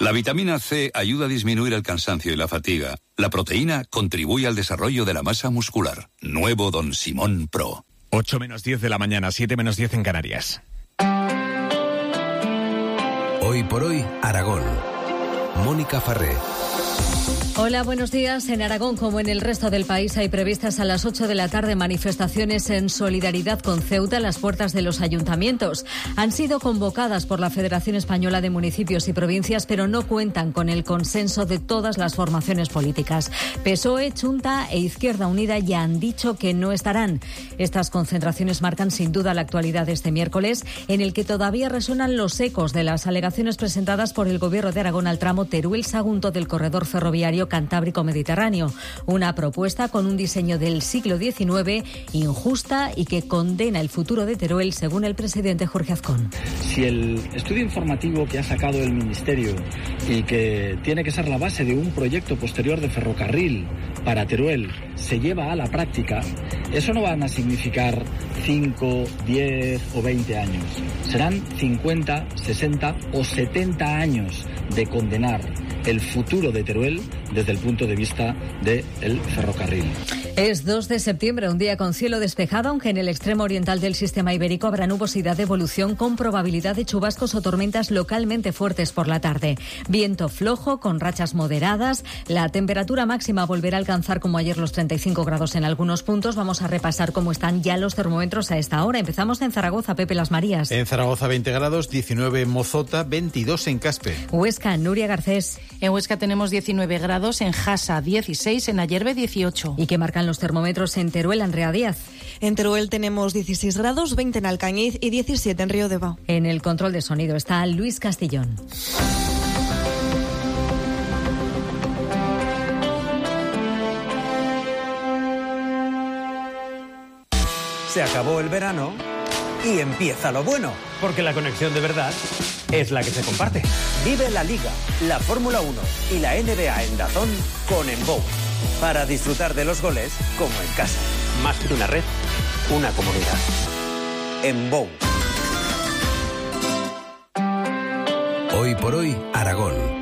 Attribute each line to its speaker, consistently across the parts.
Speaker 1: La vitamina C ayuda a disminuir el cansancio y la fatiga. La proteína contribuye al desarrollo de la masa muscular. Nuevo Don Simón Pro.
Speaker 2: 8 menos 10 de la mañana, 7 menos 10 en Canarias.
Speaker 3: Hoy por hoy, Aragón. Mónica Farré.
Speaker 4: Hola, buenos días. En Aragón, como en el resto del país, hay previstas a las 8 de la tarde manifestaciones en solidaridad con Ceuta a las puertas de los ayuntamientos. Han sido convocadas por la Federación Española de Municipios y Provincias, pero no cuentan con el consenso de todas las formaciones políticas. PSOE, Chunta e Izquierda Unida ya han dicho que no estarán. Estas concentraciones marcan sin duda la actualidad de este miércoles, en el que todavía resuenan los ecos de las alegaciones presentadas por el Gobierno de Aragón al tramo Teruel-Sagunto del corredor ferroviario Cantábrico-Mediterráneo, una propuesta con un diseño del siglo XIX, injusta y que condena el futuro de Teruel, según el presidente Jorge Azcón.
Speaker 5: Si el estudio informativo que ha sacado el Ministerio y que tiene que ser la base de un proyecto posterior de ferrocarril para Teruel se lleva a la práctica, eso no van a significar 5, 10 o 20 años. Serán 50, 60 o 70 años de condenar el futuro de Teruel desde el punto de vista del ferrocarril.
Speaker 4: Es 2 de septiembre, un día con cielo despejado, aunque en el extremo oriental del sistema ibérico habrá nubosidad de evolución con probabilidad de chubascos o tormentas localmente fuertes por la tarde. Viento flojo con rachas moderadas. La temperatura máxima volverá a alcanzar como ayer los 35 grados en algunos puntos. Vamos a repasar cómo están ya los termómetros a esta hora. Empezamos en Zaragoza, Pepe Las Marías.
Speaker 6: En Zaragoza 20 grados, 19 en Mozota, 22 en Caspe.
Speaker 4: Huesca, Nuria Garcés.
Speaker 7: En Huesca tenemos 19 grados, en Jasa 16, en Ayerbe 18.
Speaker 4: ¿Y qué marcan los termómetros en Teruel, Andrea Díaz?
Speaker 8: En Teruel tenemos 16 grados, 20 en Alcañiz y 17 en Río Deva.
Speaker 4: En el control de sonido está Luis Castillón.
Speaker 9: Se acabó el verano y empieza lo bueno.
Speaker 10: Porque la conexión de verdad es la que se comparte.
Speaker 9: Vive la Liga, la Fórmula 1 y la NBA en DAZN con Embow. Para disfrutar de los goles como en casa.
Speaker 10: Más que una red, una comunidad.
Speaker 9: Embow.
Speaker 3: Hoy por hoy, Aragón.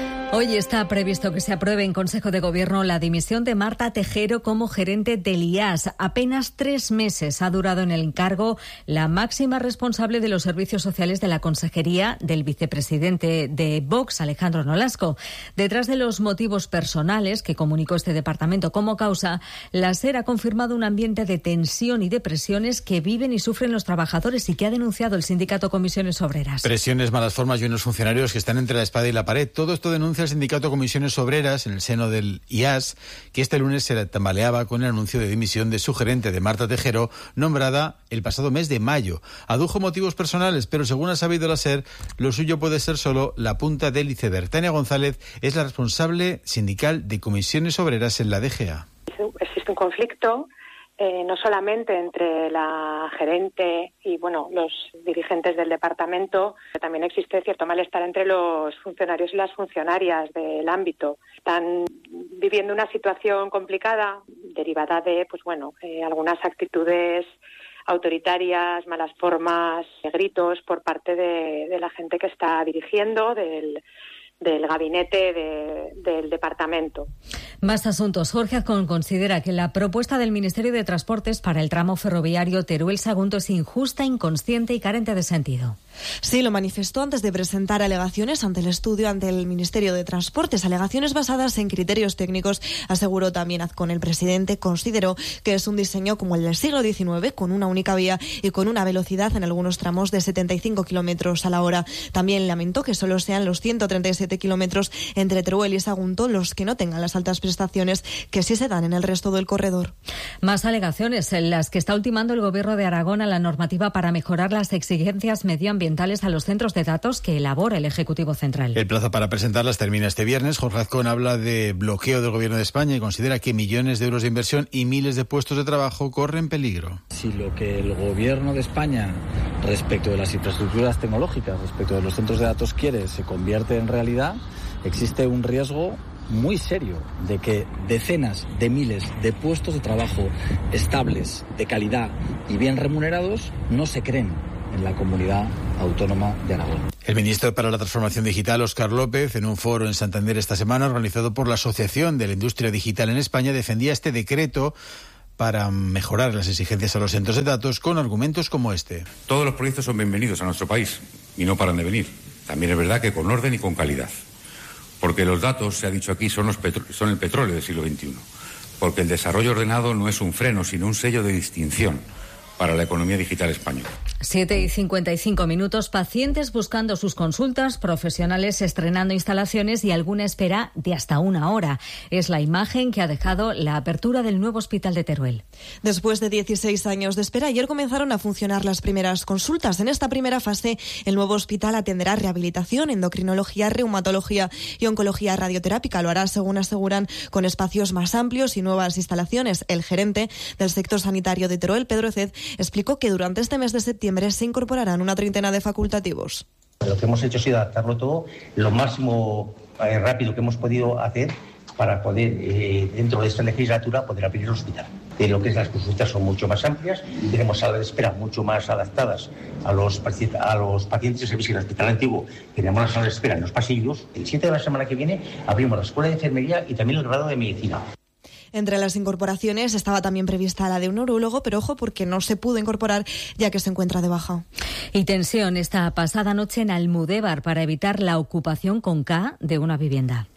Speaker 4: Hoy está previsto que se apruebe en Consejo de Gobierno la dimisión de Marta Tejero como gerente del IAS. Apenas 3 meses ha durado en el encargo la máxima responsable de los servicios sociales de la Consejería del vicepresidente de Vox, Alejandro Nolasco. Detrás de los motivos personales que comunicó este departamento como causa, la SER ha confirmado un ambiente de tensión y de presiones que viven y sufren los trabajadores y que ha denunciado el sindicato Comisiones Obreras.
Speaker 6: Presiones, malas formas y unos funcionarios que están entre la espada y la pared. Todo esto denuncia el sindicato Comisiones Obreras en el seno del IAS, que este lunes se tambaleaba con el anuncio de dimisión de su gerente, de Marta Tejero, nombrada el pasado mes de mayo. Adujo motivos personales, pero según ha sabido la SER, lo suyo puede ser solo la punta del iceberg. Tania González es la responsable sindical de Comisiones Obreras en la DGA.
Speaker 11: Existe un conflicto no solamente entre la gerente y los dirigentes del departamento, también existe cierto malestar entre los funcionarios y las funcionarias del ámbito. Están viviendo una situación complicada derivada de algunas actitudes autoritarias, malas formas, gritos por parte de la gente que está dirigiendo, del gabinete del departamento.
Speaker 4: Más asuntos. Jorge Azcón considera que la propuesta del Ministerio de Transportes para el tramo ferroviario Teruel-Sagunto es injusta, inconsciente y carente de sentido.
Speaker 8: Sí, lo manifestó antes de presentar alegaciones ante el estudio ante el Ministerio de Transportes. Alegaciones basadas en criterios técnicos, aseguró también Azcón. El presidente consideró que es un diseño como el del siglo XIX, con una única vía y con una velocidad en algunos tramos de 75 kilómetros a la hora. También lamentó que solo sean los 137 kilómetros entre Teruel y Sagunto los que no tengan las altas prestaciones que sí se dan en el resto del corredor.
Speaker 4: Más alegaciones en las que está ultimando el Gobierno de Aragón a la normativa para mejorar las exigencias medioambientales a los centros de datos que elabora el Ejecutivo Central.
Speaker 6: El plazo para presentarlas termina este viernes. Jorge Azcón habla de bloqueo del Gobierno de España y considera que millones de euros de inversión y miles de puestos de trabajo corren peligro.
Speaker 5: Si lo que el Gobierno de España respecto de las infraestructuras tecnológicas, respecto de los centros de datos quiere, se convierte en realidad, existe un riesgo muy serio de que decenas de miles de puestos de trabajo estables, de calidad y bien remunerados no se creen en la comunidad autónoma de Aragón.
Speaker 6: El ministro para la Transformación Digital, Óscar López, en un foro en Santander esta semana organizado por la Asociación de la Industria Digital en España, defendía este decreto para mejorar las exigencias a los centros de datos con argumentos como este.
Speaker 12: Todos los proyectos son bienvenidos a nuestro país y no paran de venir. También es verdad que con orden y con calidad. Porque los datos, se ha dicho aquí, son el petróleo del siglo XXI. Porque el desarrollo ordenado no es un freno, sino un sello de distinción para la economía digital española.
Speaker 4: 7:55, pacientes buscando sus consultas, profesionales estrenando instalaciones y alguna espera de hasta 1 hora. Es la imagen que ha dejado la apertura del nuevo hospital de Teruel.
Speaker 8: Después de 16 años de espera, ayer comenzaron a funcionar las primeras consultas. En esta primera fase, el nuevo hospital atenderá rehabilitación, endocrinología, reumatología y oncología radioterápica. Lo hará, según aseguran, con espacios más amplios y nuevas instalaciones. El gerente del sector sanitario de Teruel, Pedro Ced, explicó que durante este mes de septiembre se incorporarán una 30 de facultativos.
Speaker 13: Lo que hemos hecho ha sido adaptarlo todo lo máximo rápido que hemos podido hacer para poder, dentro de esta legislatura, poder abrir el hospital. Lo que es las consultas son mucho más amplias, tenemos salas de espera mucho más adaptadas a los pacientes de servicio en el hospital antiguo. Tenemos las salas de espera en los pasillos. El 7 de la semana que viene abrimos la escuela de enfermería y también el grado de medicina.
Speaker 8: Entre las incorporaciones estaba también prevista la de un neurólogo, pero ojo porque no se pudo incorporar ya que se encuentra de baja.
Speaker 4: Y tensión esta pasada noche en Almudévar para evitar la ocupación con K de una vivienda.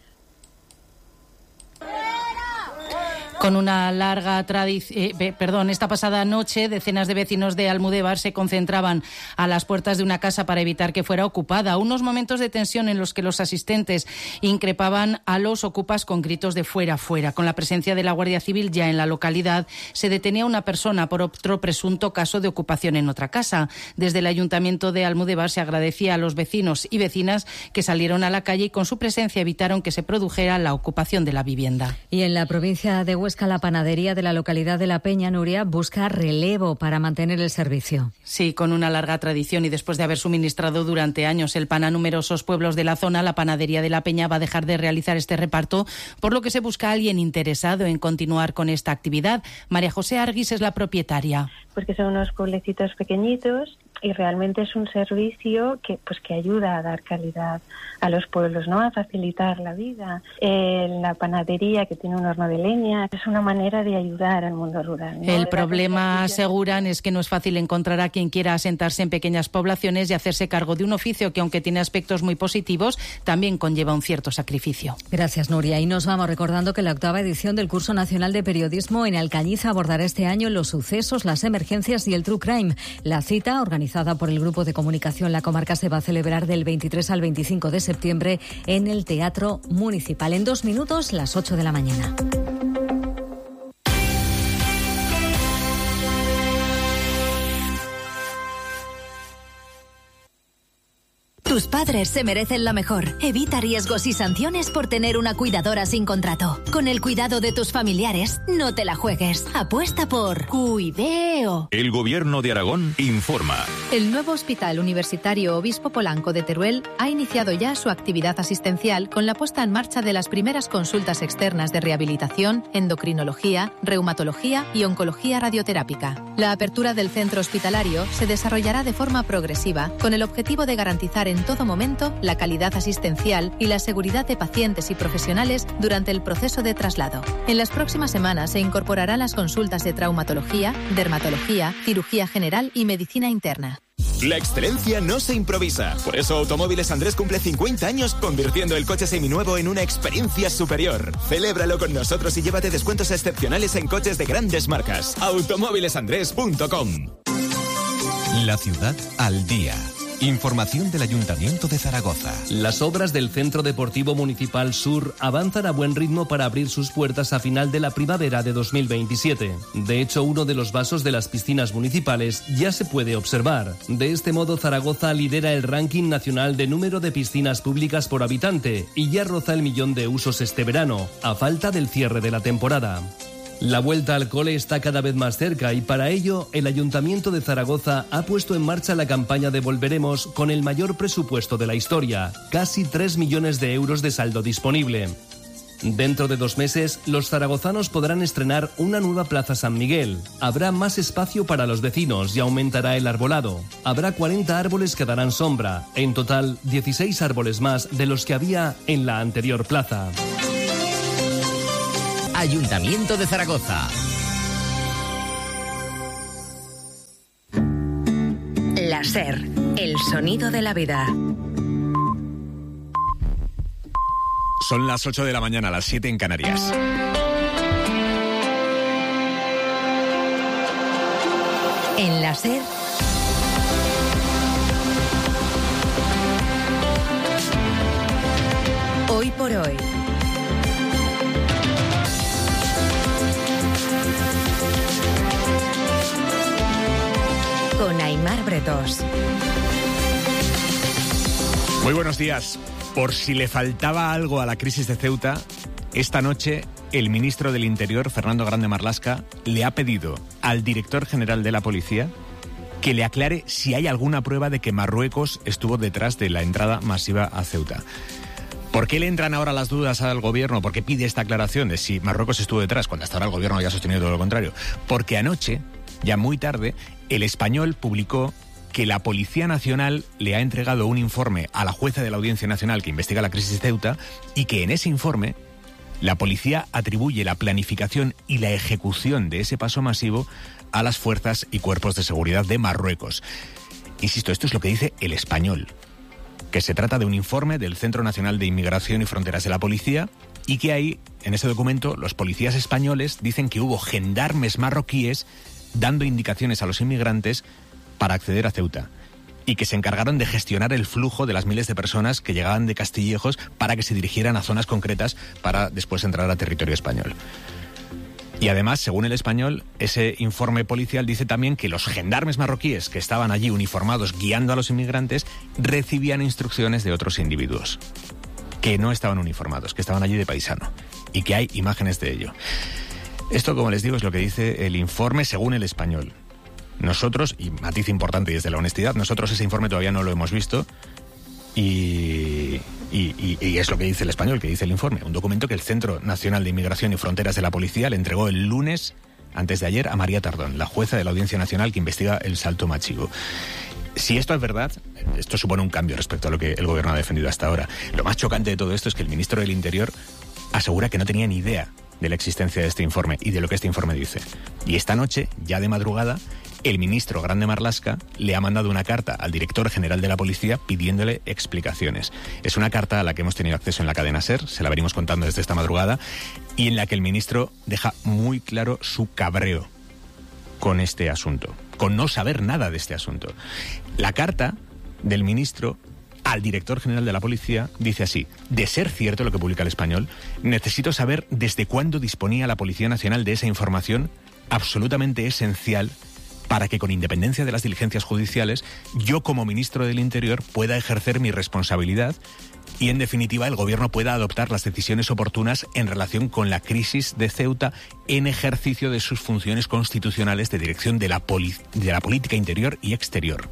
Speaker 7: Con una larga esta pasada noche, decenas de vecinos de Almudévar se concentraban a las puertas de una casa para evitar que fuera ocupada. Unos momentos de tensión en los que los asistentes increpaban a los ocupas con gritos de fuera, fuera. Con la presencia de la Guardia Civil ya en la localidad, se detenía a una persona por otro presunto caso de ocupación en otra casa. Desde el Ayuntamiento de Almudévar se agradecía a los vecinos y vecinas que salieron a la calle y con su presencia evitaron que se produjera la ocupación de la vivienda.
Speaker 4: Y en la provincia de Huesca, la panadería de la localidad de La Peña, Nuria, busca relevo para mantener el servicio.
Speaker 7: Sí, con una larga tradición y después de haber suministrado durante años el pan a numerosos pueblos de la zona, la panadería de La Peña va a dejar de realizar este reparto, por lo que se busca a alguien interesado en continuar con esta actividad. María José Arguis es la propietaria.
Speaker 14: Pues que son unos pueblecitos pequeñitos y realmente es un servicio que ayuda a dar calidad a los pueblos, ¿no? A facilitar la vida. La panadería, que tiene un horno de leña, es una manera de ayudar al mundo rural, ¿no?
Speaker 7: El problema, aseguran, es que no es fácil encontrar a quien quiera asentarse en pequeñas poblaciones y hacerse cargo de un oficio que, aunque tiene aspectos muy positivos, también conlleva un cierto sacrificio.
Speaker 4: Gracias, Nuria. Y nos vamos recordando que la 8ª edición del Curso Nacional de Periodismo en Alcañiz abordará este año los sucesos, las emergencias y el true crime. La cita, organizada por el Grupo de Comunicación La Comarca, se va a celebrar del 23 al 25 de septiembre en el Teatro Municipal. En 2 minutos, las 8 de la mañana.
Speaker 15: Tus padres se merecen lo mejor. Evita riesgos y sanciones por tener una cuidadora sin contrato. Con el cuidado de tus familiares, no te la juegues. Apuesta por Cuideo.
Speaker 1: El Gobierno de Aragón informa.
Speaker 16: El nuevo Hospital Universitario Obispo Polanco de Teruel ha iniciado ya su actividad asistencial con la puesta en marcha de las primeras consultas externas de rehabilitación, endocrinología, reumatología y oncología radioterápica. La apertura del centro hospitalario se desarrollará de forma progresiva con el objetivo de garantizar en todo momento la calidad asistencial y la seguridad de pacientes y profesionales durante el proceso de traslado. En las próximas semanas se incorporarán las consultas de traumatología, dermatología, cirugía general y medicina interna.
Speaker 17: La excelencia no se improvisa. Por eso Automóviles Andrés cumple 50 años convirtiendo el coche seminuevo en una experiencia superior. Celébralo con nosotros y llévate descuentos excepcionales en coches de grandes marcas. Automóvilesandrés.com.
Speaker 3: La ciudad al día. Información del Ayuntamiento de Zaragoza.
Speaker 18: Las obras del Centro Deportivo Municipal Sur avanzan a buen ritmo para abrir sus puertas a final de la primavera de 2027. De hecho, uno de los vasos de las piscinas municipales ya se puede observar. De este modo, Zaragoza lidera el ranking nacional de número de piscinas públicas por habitante y ya roza el 1.000.000 de usos este verano, a falta del cierre de la temporada. La vuelta al cole está cada vez más cerca y para ello el Ayuntamiento de Zaragoza ha puesto en marcha la campaña de Volveremos con el mayor presupuesto de la historia, casi 3 millones de euros de saldo disponible. Dentro de 2 meses, los zaragozanos podrán estrenar una nueva Plaza San Miguel. Habrá más espacio para los vecinos y aumentará el arbolado. Habrá 40 árboles que darán sombra. En total, 16 árboles más de los que había en la anterior plaza.
Speaker 19: Ayuntamiento de Zaragoza.
Speaker 20: La SER, el sonido de la vida.
Speaker 2: Son las 8 de la mañana, las 7 en Canarias.
Speaker 20: En la SER, hoy por hoy. Con Aimar Bretos.
Speaker 2: Muy buenos días. Por si le faltaba algo a la crisis de Ceuta, esta noche el ministro del Interior, Fernando Grande Marlaska, le ha pedido al director general de la policía que le aclare si hay alguna prueba de que Marruecos estuvo detrás de la entrada masiva a Ceuta. ¿Por qué le entran ahora las dudas al gobierno? ¿Por qué pide esta aclaración de si Marruecos estuvo detrás, cuando hasta ahora el gobierno había sostenido todo lo contrario? Porque anoche, ya muy tarde, El Español publicó que la Policía Nacional le ha entregado un informe a la jueza de la Audiencia Nacional que investiga la crisis de Ceuta y que en ese informe la policía atribuye la planificación y la ejecución de ese paso masivo a las fuerzas y cuerpos de seguridad de Marruecos. Insisto, esto es lo que dice El Español, que se trata de un informe del Centro Nacional de Inmigración y Fronteras de la Policía y que ahí, en ese documento, los policías españoles dicen que hubo gendarmes marroquíes dando indicaciones a los inmigrantes para acceder a Ceuta y que se encargaron de gestionar el flujo de las miles de personas que llegaban de Castillejos para que se dirigieran a zonas concretas para después entrar a territorio español. Y además, según El Español, ese informe policial dice también que los gendarmes marroquíes que estaban allí uniformados guiando a los inmigrantes recibían instrucciones de otros individuos que no estaban uniformados, que estaban allí de paisano y que hay imágenes de ello. Esto, como les digo, es lo que dice el informe según El Español. Nosotros, y matiz importante desde la honestidad, nosotros ese informe todavía no lo hemos visto y es lo que dice El Español, que dice el informe. Un documento que el Centro Nacional de Inmigración y Fronteras de la Policía le entregó el lunes, antes de ayer, a María Tardón, la jueza de la Audiencia Nacional que investiga el Salto Machigo. Si esto es verdad, esto supone un cambio respecto a lo que el gobierno ha defendido hasta ahora. Lo más chocante de todo esto es que el ministro del Interior asegura que no tenía ni idea de la existencia de este informe y de lo que este informe dice. Y esta noche, ya de madrugada, el ministro Grande Marlaska le ha mandado una carta al director general de la policía pidiéndole explicaciones. Es una carta a la que hemos tenido acceso en la cadena SER, se la venimos contando desde esta madrugada, y en la que el ministro deja muy claro su cabreo con este asunto, con no saber nada de este asunto. La carta del ministro al director general de la policía dice así: de ser cierto lo que publica El Español, necesito saber desde cuándo disponía la Policía Nacional de esa información absolutamente esencial para que, con independencia de las diligencias judiciales, yo como ministro del Interior pueda ejercer mi responsabilidad y, en definitiva, el gobierno pueda adoptar las decisiones oportunas en relación con la crisis de Ceuta en ejercicio de sus funciones constitucionales de dirección de la política interior y exterior.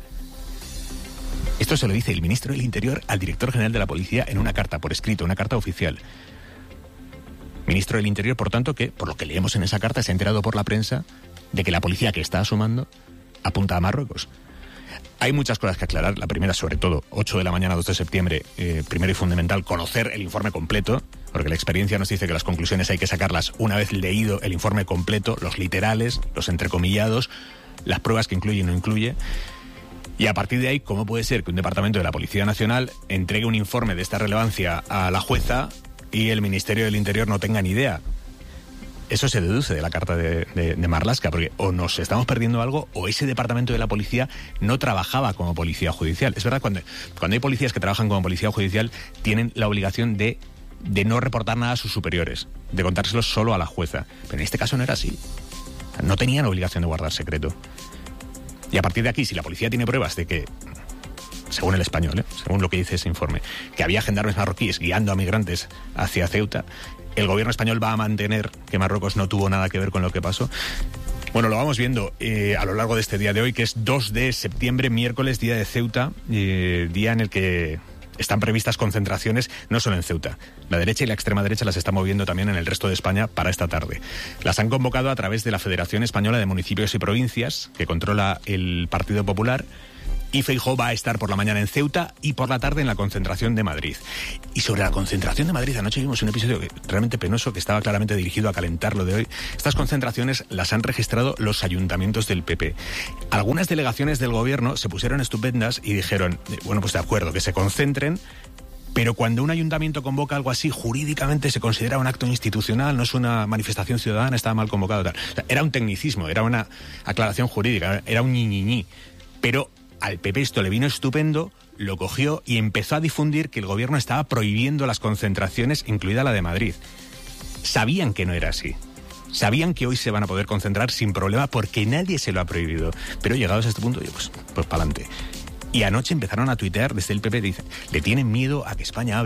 Speaker 2: Esto se lo dice el ministro del Interior al director general de la policía en una carta por escrito, una carta oficial. Ministro del Interior, por tanto, que, por lo que leemos en esa carta, se ha enterado por la prensa de que la policía que está asomando apunta a Marruecos. Hay muchas cosas que aclarar. La primera, sobre todo, 8 de la mañana, 2 de septiembre, primero y fundamental, conocer el informe completo, porque la experiencia nos dice que las conclusiones hay que sacarlas una vez leído el informe completo, los literales, los entrecomillados, las pruebas que incluye y no incluye. Y a partir de ahí, ¿cómo puede ser que un departamento de la Policía Nacional entregue un informe de esta relevancia a la jueza y el Ministerio del Interior no tenga ni idea? Eso se deduce de la carta de Marlaska, porque o nos estamos perdiendo algo o ese departamento de la policía no trabajaba como policía judicial. Es verdad, cuando hay policías que trabajan como policía judicial, tienen la obligación de no reportar nada a sus superiores, de contárselos solo a la jueza. Pero en este caso no era así. No tenían obligación de guardar secreto. Y a partir de aquí, si la policía tiene pruebas de que, según El Español, según lo que dice ese informe, que había gendarmes marroquíes guiando a migrantes hacia Ceuta, el gobierno español va a mantener que Marruecos no tuvo nada que ver con lo que pasó. Bueno, lo vamos viendo a lo largo de este día de hoy, que es 2 de septiembre, miércoles, día de Ceuta, día en el que están previstas concentraciones no solo en Ceuta. La derecha y la extrema derecha las está moviendo también en el resto de España para esta tarde. Las han convocado a través de la Federación Española de Municipios y Provincias, que controla el Partido Popular, y Feijóo va a estar por la mañana en Ceuta y por la tarde en la concentración de Madrid. Y sobre la concentración de Madrid, anoche vimos un episodio realmente penoso que estaba claramente dirigido a calentar lo de hoy. Estas concentraciones las han registrado los ayuntamientos del PP. Algunas delegaciones del gobierno se pusieron estupendas y dijeron, bueno, pues de acuerdo, que se concentren, pero cuando un ayuntamiento convoca algo así, jurídicamente se considera un acto institucional, no es una manifestación ciudadana, estaba mal convocado. Tal. O sea, era un tecnicismo, era una aclaración jurídica, era un ñiñiñi. Pero al PP esto le vino estupendo, lo cogió y empezó a difundir que el gobierno estaba prohibiendo las concentraciones, incluida la de Madrid. Sabían que no era así. Sabían que hoy se van a poder concentrar sin problema porque nadie se lo ha prohibido. Pero llegados a este punto, pues para adelante. Y anoche empezaron a tuitear desde el PP, dicen, le tienen miedo a que España hable.